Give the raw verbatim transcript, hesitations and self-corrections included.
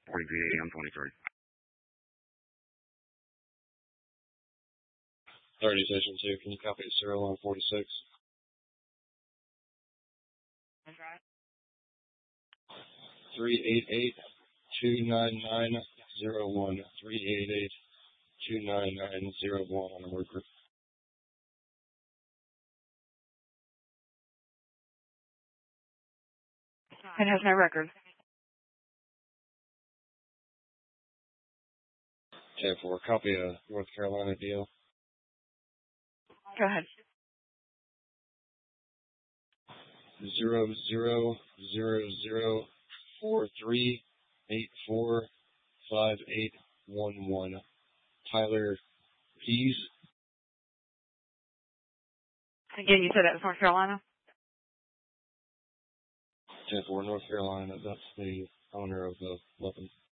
forty-three A M twenty-three. thirty Station two, can you copy serial on forty-six? three eight eight, two nine nine, zero one. three eight eight, two nine nine, zero one on the worker. It has no record. ten four, copy a North Carolina deal. Go ahead. Zero zero zero zero four three eight four five eight one one. Tyler Pease. Again, you said that was North Carolina? ten four, North Carolina. That's the owner of the weapon.